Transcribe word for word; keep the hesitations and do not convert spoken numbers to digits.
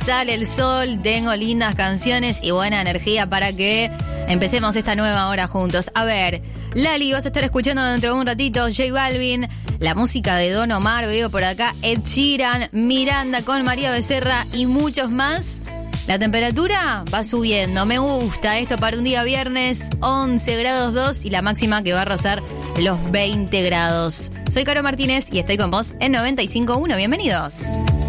sale el sol, tengo lindas canciones y buena energía para que empecemos esta nueva hora juntos. A ver, Lali, vas a estar escuchando dentro de un ratito J Balvin, la música de Don Omar, veo por acá Ed Sheeran, Miranda con María Becerra y muchos más. La temperatura va subiendo, me gusta esto para un día viernes, once grados dos y la máxima que va a rozar los veinte grados. Soy Caro Martínez y estoy con vos en noventa y cinco punto uno, bienvenidos.